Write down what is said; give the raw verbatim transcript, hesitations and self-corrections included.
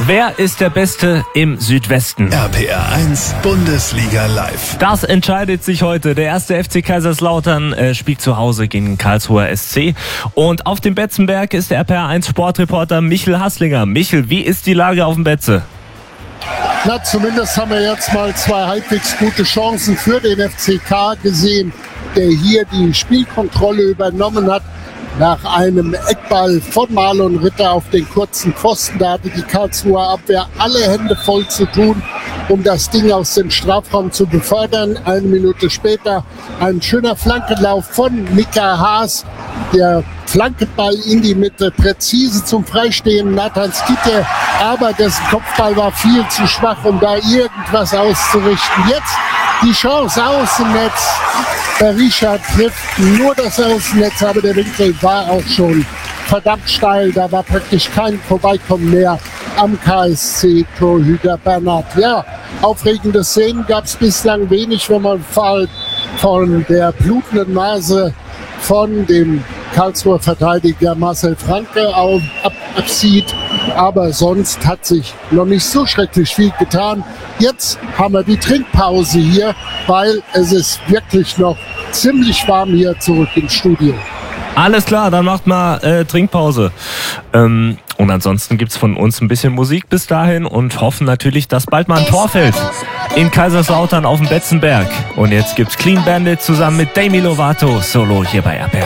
Wer ist der Beste im Südwesten? R P R eins Bundesliga live. Das entscheidet sich heute. Der erste F C Kaiserslautern äh, spielt zu Hause gegen den Karlsruher S C. Und auf dem Betzenberg ist der R P R eins Sportreporter Michel Hasslinger. Michel, wie ist die Lage auf dem Betze? Na, zumindest haben wir jetzt mal zwei halbwegs gute Chancen für den F C K gesehen, der hier die Spielkontrolle übernommen hat. Nach einem Eckball von Marlon Ritter auf den kurzen Pfosten, da hatte die Karlsruher Abwehr alle Hände voll zu tun, um das Ding aus dem Strafraum zu befördern. Eine Minute später ein schöner Flankenlauf von Mika Haas. Der Flankeball in die Mitte, präzise zum Freistehen Nathan Skytte, aber dessen Kopfball war viel zu schwach, um da irgendwas auszurichten. Jetzt die Chance aus dem Netz. Berisha trifft nur das Außennetz, aber der Winkel war auch schon verdammt steil. Da war praktisch kein Vorbeikommen mehr am K S C-Torhüter Bernhard. Ja, aufregende Szenen gab es bislang wenig, wenn man von der blutenden Nase von dem Karlsruher Verteidiger Marcel Franke auf, ab, absieht. Aber sonst hat sich noch nicht so schrecklich viel getan. Jetzt haben wir die Trinkpause hier, weil es ist wirklich noch ziemlich warm hier zurück im Studio. Alles klar, dann macht mal äh, Trinkpause. Ähm, und ansonsten gibt's von uns ein bisschen Musik bis dahin und hoffen natürlich, dass bald mal ein Tor fällt in Kaiserslautern auf dem Betzenberg. Und jetzt gibt's Clean Bandit zusammen mit Demi Lovato solo hier bei R P R.